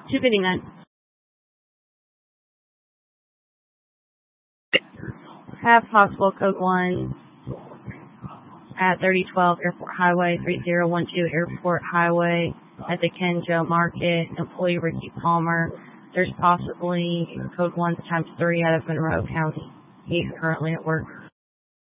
259. Have possible code 1 at 3012 Airport Highway, 3012 Airport Highway at the Kenjo Market, employee Ricky Palmer. There's possibly code 1 times 3 out of Monroe County. He's currently at work.